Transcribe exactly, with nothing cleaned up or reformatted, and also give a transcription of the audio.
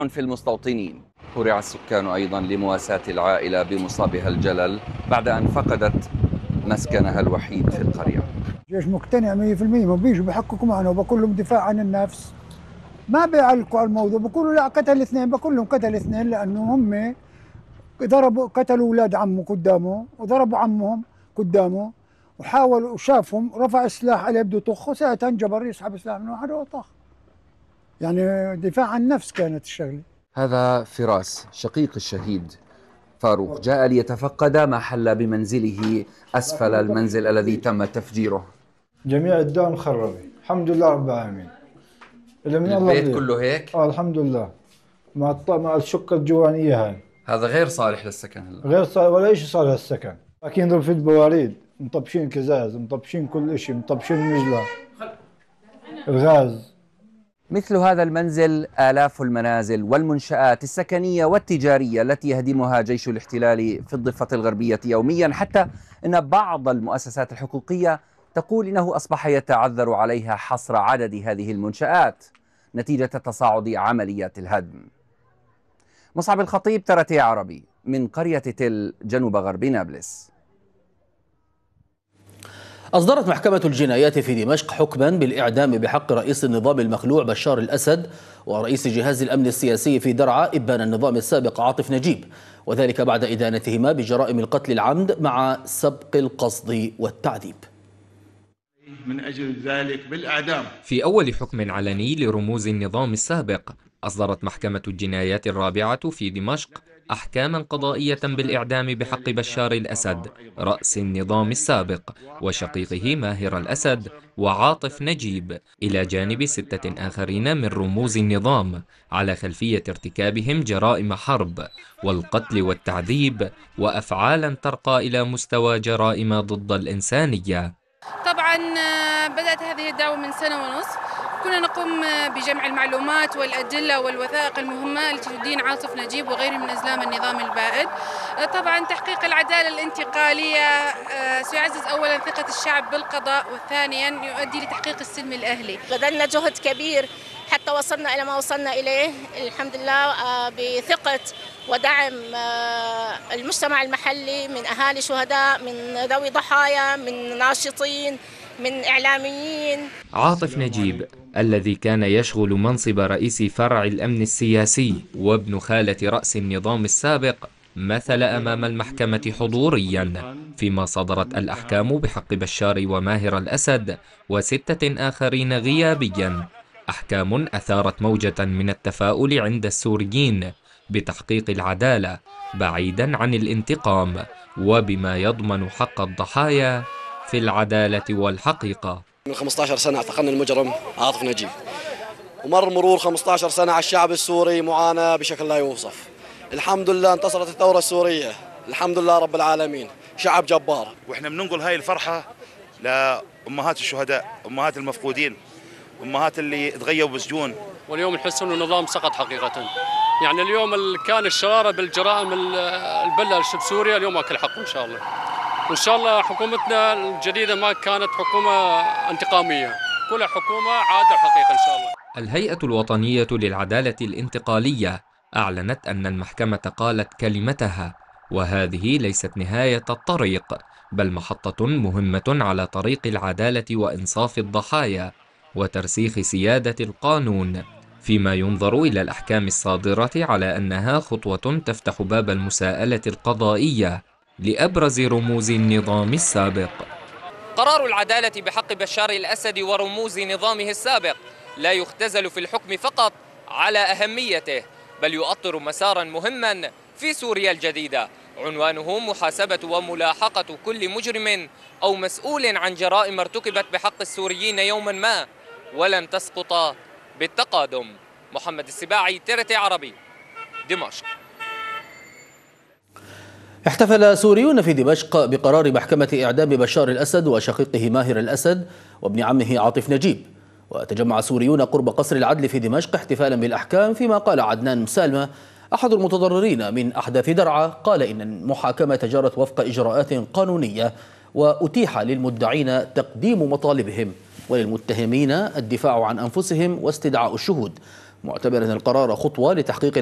في المستوطنين. هرع السكان أيضا لمواساة العائلة بمصابها الجلل بعد أن فقدت مسكنها الوحيد في القرية. الجيش مقتنع مية بالمية، ما بيجوا بيحققوا معنا وبقول لهم دفاع عن النفس، ما بيعلقوا على الموضوع، بقولوا لا قتل اثنين، بقول لهم قتل اثنين لأنه هم ضربوا قتلوا أولاد عمه قدامه وضربوا عمهم قدامه وحاولوا وشافهم رفع السلاح عليه بده يطخه، ساعتها انجبر يسحب السلاح من واحد وطخ. يعني دفاع عن النفس كانت الشغله. هذا فراس شقيق الشهيد فاروق، جاء ليتفقد ما حل بمنزله أسفل المنزل الذي تم تفجيره. جميع الدار مخربة الحمد لله رب العالمين. البيت كله هيك؟ اه الحمد لله، مع مع الشقة الجوانية هاي. هذا غير صالح للسكن هلا. غير صالح ولا شيء صالح للسكن. لكن رفيد بواريد، مطبشين كزاز، مطبشين كل شيء، مطبشين مجلة، الغاز. مثل هذا المنزل آلاف المنازل والمنشآت السكنية والتجارية التي يهدمها جيش الاحتلال في الضفة الغربية يوميا، حتى أن بعض المؤسسات الحقوقية تقول إنه أصبح يتعذر عليها حصر عدد هذه المنشآت نتيجة تصاعد عمليات الهدم. مصعب الخطيب، ترتي عربي، من قرية تل جنوب غرب نابلس. أصدرت محكمة الجنايات في دمشق حكما بالإعدام بحق رئيس النظام المخلوع بشار الأسد ورئيس جهاز الأمن السياسي في درعا إبان النظام السابق عاطف نجيب، وذلك بعد إدانتهما بجرائم القتل العمد مع سبق القصد والتعذيب. من أجل ذلك بالإعدام. في أول حكم علني لرموز النظام السابق، أصدرت محكمة الجنايات الرابعة في دمشق أحكاما قضائية بالإعدام بحق بشار الأسد رأس النظام السابق وشقيقه ماهر الأسد وعاطف نجيب، إلى جانب ستة آخرين من رموز النظام على خلفية ارتكابهم جرائم حرب والقتل والتعذيب وأفعالا ترقى إلى مستوى جرائم ضد الإنسانية. طبعا بدأت هذه الدعوة من سنة ونصف، كنا نقوم بجمع المعلومات والأدلة والوثائق المهمة التي تدين عاطف نجيب وغيره من أزلام النظام البائد. طبعا تحقيق العدالة الانتقالية سيعزز أولا ثقة الشعب بالقضاء، وثانيا يؤدي لتحقيق السلم الأهلي. بذلنا جهد كبير حتى وصلنا إلى ما وصلنا إليه الحمد لله، بثقة ودعم المجتمع المحلي من أهالي شهداء، من ذوي ضحايا، من ناشطين، من إعلاميين. عاطف نجيب الذي كان يشغل منصب رئيس فرع الأمن السياسي وابن خالة رأس النظام السابق مثل أمام المحكمة حضوريا، فيما صدرت الأحكام بحق بشار وماهر الأسد وستة آخرين غيابيا، أحكام أثارت موجة من التفاؤل عند السوريين بتحقيق العدالة بعيدا عن الانتقام، وبما يضمن حق الضحايا في العدالة والحقيقة. من خمسة عشر سنة اعتقلنا المجرم عاطف نجيب، ومر مرور خمسة عشر سنة على الشعب السوري معاناة بشكل لا يوصف. الحمد لله انتصرت الثورة السورية، الحمد لله رب العالمين، شعب جبار. واحنا بننقل هاي الفرحة لأمهات الشهداء، أمهات المفقودين، أمهات اللي تغيبوا بالسجون. واليوم نحس انه النظام سقط حقيقة، يعني اليوم اللي كان الشرارة بالجرائم البلة بسوريا اليوم اكل حقه ان شاء الله. وإن شاء الله حكومتنا الجديدة ما كانت حكومة انتقامية، كلها حكومة عادلة حقيقة إن شاء الله. الهيئة الوطنية للعدالة الانتقالية أعلنت أن المحكمة قالت كلمتها، وهذه ليست نهاية الطريق بل محطة مهمة على طريق العدالة وإنصاف الضحايا وترسيخ سيادة القانون، فيما ينظر إلى الأحكام الصادرة على أنها خطوة تفتح باب المساءلة القضائية لأبرز رموز النظام السابق. قرار العدالة بحق بشار الأسد ورموز نظامه السابق لا يختزل في الحكم فقط على أهميته، بل يؤطر مسارا مهما في سوريا الجديدة، عنوانه محاسبة وملاحقة كل مجرم أو مسؤول عن جرائم ارتكبت بحق السوريين يوما ما ولن تسقط بالتقادم. محمد السباعي، ترتي عربي، دمشق. احتفل سوريون في دمشق بقرار محكمة إعدام بشار الأسد وشقيقه ماهر الأسد وابن عمه عاطف نجيب، وتجمع سوريون قرب قصر العدل في دمشق احتفالا بالأحكام، فيما قال عدنان مسالمة أحد المتضررين من أحداث درعا قال إن المحاكمة جرت وفق إجراءات قانونية وأتيح للمدعين تقديم مطالبهم وللمتهمين الدفاع عن أنفسهم واستدعاء الشهود. معتبرا القرار خطوة لتحقيق